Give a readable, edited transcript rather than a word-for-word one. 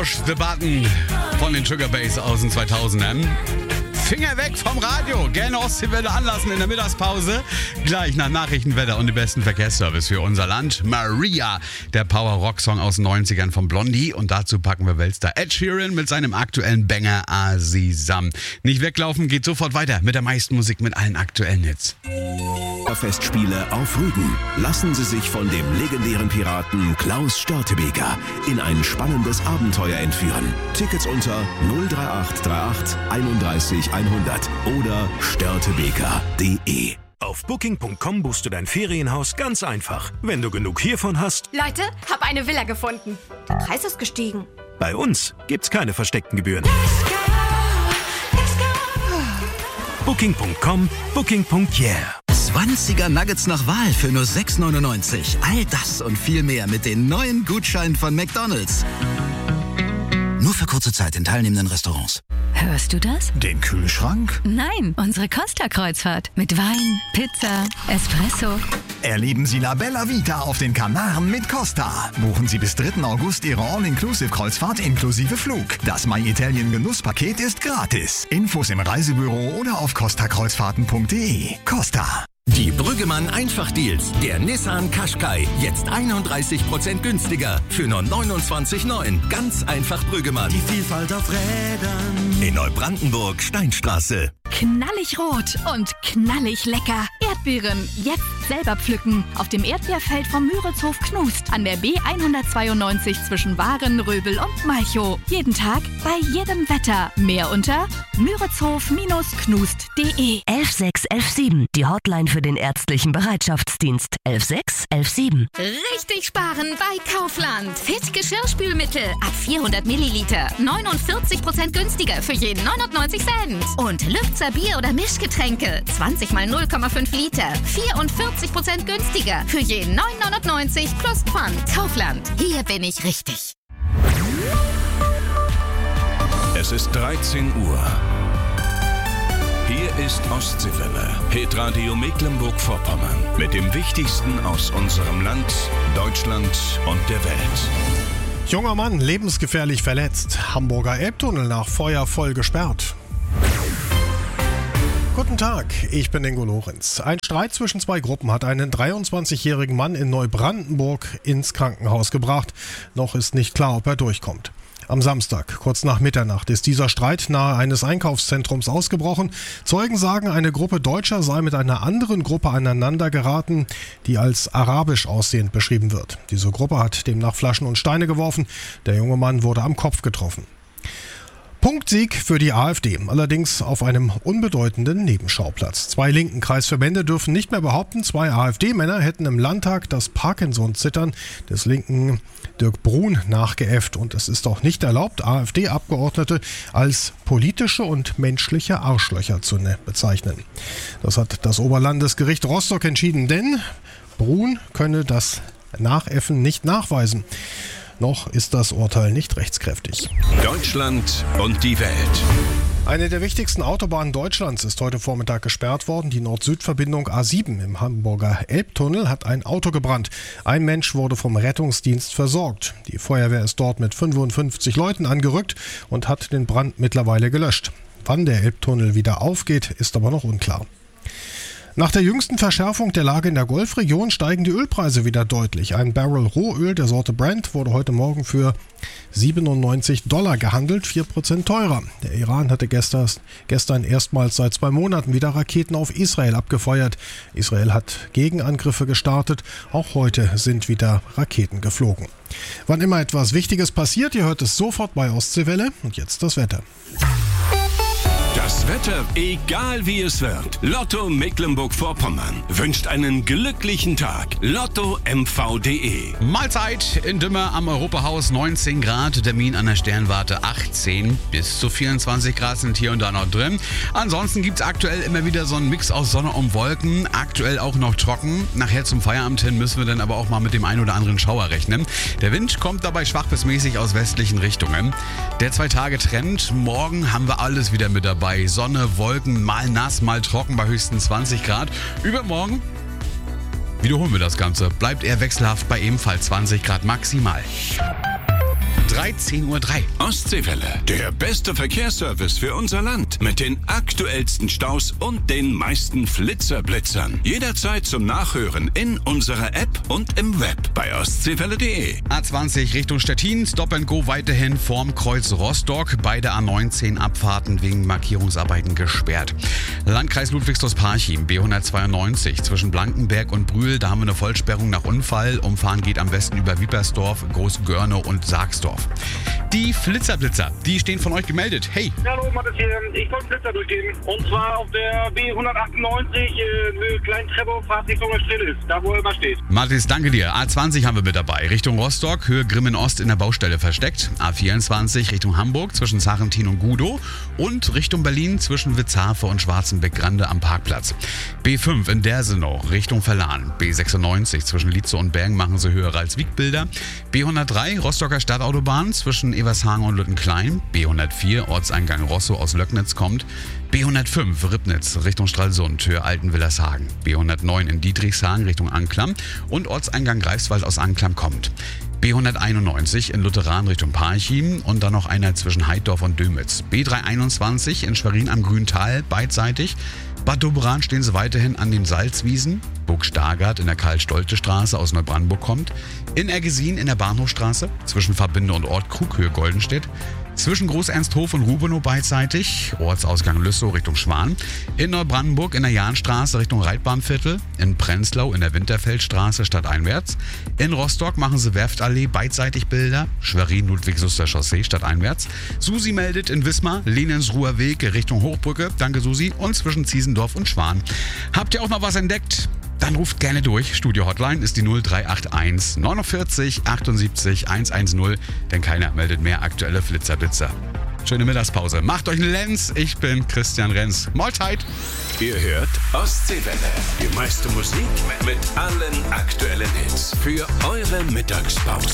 Push the Button von den Sugar Bass aus den 2000ern. Finger weg vom Radio. Gerne Ostseewelle anlassen in der Mittagspause. Gleich nach Nachrichten, Wetter und dem besten Verkehrsservice für unser Land. Maria, der Power-Rock-Song aus den 90ern von Blondie. Und dazu packen wir Weltstar Ed Sheeran mit seinem aktuellen Banger Azizam. Nicht weglaufen, geht sofort weiter mit der meisten Musik, mit allen aktuellen Hits. Festspiele auf Rügen. Lassen Sie sich von dem legendären Piraten Klaus Störtebeker in ein spannendes Abenteuer entführen. Tickets unter 03838 31 100 oder störtebeker.de. Auf Booking.com buchst du dein Ferienhaus ganz einfach. Wenn du genug hiervon hast. Leute, hab eine Villa gefunden. Der Preis ist gestiegen. Bei uns gibt's keine versteckten Gebühren. Booking.com, Booking.yeah. 20er Nuggets nach Wahl für nur 6,99. All das und viel mehr mit den neuen Gutscheinen von McDonald's. Nur für kurze Zeit in teilnehmenden Restaurants. Hörst du das? Den Kühlschrank? Nein, unsere Costa-Kreuzfahrt. Mit Wein, Pizza, Espresso. Erleben Sie La Bella Vita auf den Kanaren mit Costa. Buchen Sie bis 3. August Ihre All-Inclusive-Kreuzfahrt inklusive Flug. Das My Italien Genusspaket ist gratis. Infos im Reisebüro oder auf costakreuzfahrten.de. Costa. Die Brüggemann Einfach-Deals. Der Nissan Qashqai. Jetzt 31% günstiger. Für nur 29,9. Ganz einfach Brüggemann. Die Vielfalt auf Rädern. In Neubrandenburg, Steinstraße. Knallig rot und knallig lecker. Erdbeeren jetzt selber pflücken. Auf dem Erdbeerfeld vom Müritzhof Knust. An der B192 zwischen Waren, Röbel und Malchow. Jeden Tag, bei jedem Wetter. Mehr unter müritzhof-knust.de. 11617, die Hotline für den ärztlichen Bereitschaftsdienst. 11617. Richtig sparen bei Kaufland. Fit Geschirrspülmittel ab 400 Milliliter. 49% günstiger für jeden 99 Cent. Und Lübzer Bier- oder Mischgetränke. 20 mal 0,5 Liter. 44% günstiger für jeden 9,99 plus Pfand. Kaufland. Hier bin ich richtig. Es ist 13 Uhr. Hier ist Ostseewelle, Hitradio Mecklenburg-Vorpommern. Mit dem Wichtigsten aus unserem Land, Deutschland und der Welt. Junger Mann lebensgefährlich verletzt. Hamburger Elbtunnel nach Feuer voll gesperrt. Guten Tag, ich bin Ingo Lorenz. Ein Streit zwischen zwei Gruppen hat einen 23-jährigen Mann in Neubrandenburg ins Krankenhaus gebracht. Noch ist nicht klar, ob er durchkommt. Am Samstag, kurz nach Mitternacht, ist dieser Streit nahe eines Einkaufszentrums ausgebrochen. Zeugen sagen, eine Gruppe Deutscher sei mit einer anderen Gruppe aneinander geraten, die als arabisch aussehend beschrieben wird. Diese Gruppe hat demnach Flaschen und Steine geworfen. Der junge Mann wurde am Kopf getroffen. Punktsieg für die AfD, allerdings auf einem unbedeutenden Nebenschauplatz. Zwei linken Kreisverbände dürfen nicht mehr behaupten, zwei AfD-Männer hätten im Landtag das Parkinson-Zittern des linken Dirk Brun nachgeäfft. Und es ist auch nicht erlaubt, AfD-Abgeordnete als politische und menschliche Arschlöcher zu bezeichnen. Das hat das Oberlandesgericht Rostock entschieden, denn Brun könne das Nachäffen nicht nachweisen. Noch ist das Urteil nicht rechtskräftig. Deutschland und die Welt. Eine der wichtigsten Autobahnen Deutschlands ist heute Vormittag gesperrt worden. Die Nord-Süd-Verbindung A7 im Hamburger Elbtunnel hat ein Auto gebrannt. Ein Mensch wurde vom Rettungsdienst versorgt. Die Feuerwehr ist dort mit 55 Leuten angerückt und hat den Brand mittlerweile gelöscht. Wann der Elbtunnel wieder aufgeht, ist aber noch unklar. Nach der jüngsten Verschärfung der Lage in der Golfregion steigen die Ölpreise wieder deutlich. Ein Barrel Rohöl der Sorte Brent wurde heute Morgen für $97 gehandelt, 4% teurer. Der Iran hatte gestern erstmals seit 2 Monaten wieder Raketen auf Israel abgefeuert. Israel hat Gegenangriffe gestartet. Auch heute sind wieder Raketen geflogen. Wann immer etwas Wichtiges passiert, ihr hört es sofort bei Ostseewelle. Und jetzt das Wetter. Das Wetter, egal wie es wird. Lotto Mecklenburg-Vorpommern wünscht einen glücklichen Tag. LottoMV.de. Mahlzeit in Dümmer am Europahaus, 19 Grad. Termin an der Sternwarte 18 bis zu 24 Grad sind hier und da noch drin. Ansonsten gibt es aktuell immer wieder so einen Mix aus Sonne und Wolken. Aktuell auch noch trocken. Nachher zum Feierabend hin müssen wir dann aber auch mal mit dem einen oder anderen Schauer rechnen. Der Wind kommt dabei schwach bis mäßig aus westlichen Richtungen. Der 2-Tage-Trend. Morgen haben wir alles wieder mit dabei. Sonne, Wolken, mal nass, mal trocken bei höchstens 20 Grad. Übermorgen wiederholen wir das Ganze. Bleibt eher wechselhaft bei ebenfalls 20 Grad maximal. 13:03 Uhr. Ostseewelle, der beste Verkehrsservice für unser Land. Mit den aktuellsten Staus und den meisten Flitzerblitzern. Jederzeit zum Nachhören in unserer App und im Web bei ostseewelle.de. A20 Richtung Stettin, Stop and Go weiterhin vorm Kreuz Rostock. Beide A19 Abfahrten wegen Markierungsarbeiten gesperrt. Landkreis Ludwigsdorf-Parchim, B192 zwischen Blankenberg und Brühl. Da haben wir eine Vollsperrung nach Unfall. Umfahren geht am besten über Wiepersdorf, Großgörne und Sargsdorf. Die Flitzerblitzer, die stehen von euch gemeldet. Hey! Hallo, Matthias hier. Ich wollte Blitzer durchgeben. Und zwar auf der B198 Klein-Treppow, Fahrt Richtung Strelitz, da wo er immer steht. Matthias, danke dir. A20 haben wir mit dabei. Richtung Rostock, Höhe Grimmen-Ost in der Baustelle versteckt. A24 Richtung Hamburg zwischen Sarrentin und Gudow. Und Richtung Berlin zwischen Witzhafe und Schwarzenbeck-Grande am Parkplatz. B5 in Dersenau Richtung Verlan. B96 zwischen Lietze und Bergen machen sie höhere als Wiegbilder. B103 Rostocker Stadtautobahn zwischen Evershagen und Lüttenklein. B104 Ortseingang Rosso aus Löcknitz kommt. B105 Ribnitz Richtung Stralsund, Höhe Altenwillershagen. B109 in Dietrichshagen Richtung Anklam und Ortseingang Greifswald aus Anklam kommt. B191 in Lutheran Richtung Parchim und dann noch einer zwischen Heiddorf und Dömitz. B321 in Schwerin am Grüntal beidseitig. Bad Doberan stehen sie weiterhin an den Salzwiesen. Burg Stargard in der Karl-Stolte-Straße aus Neubrandenburg kommt. In Ergesin in der Bahnhofstraße zwischen Verbinde und Ort Krughöhe Goldenstedt. Zwischen Groß-Ernsthof und Rubenow beidseitig, Ortsausgang Lüssow Richtung Schwan. In Neubrandenburg in der Jahnstraße Richtung Reitbahnviertel. In Prenzlau in der Winterfeldstraße stadteinwärts. In Rostock machen sie Werftallee beidseitig Bilder. Schwerin-Ludwigsuster Chaussee stadteinwärts. Susi meldet in Wismar, Leninsruher Weg Richtung Hochbrücke. Danke Susi. Und zwischen Ziesendorf und Schwan. Habt ihr auch noch was entdeckt? Dann ruft gerne durch. Studio-Hotline ist die 0381 49 78 110, denn keiner meldet mehr aktuelle Flitzerblitzer. Schöne Mittagspause. Macht euch einen Lenz. Ich bin Christian Renz. Mahlzeit. Ihr hört Ostseewelle. Die meiste Musik mit allen aktuellen Hits für eure Mittagspause.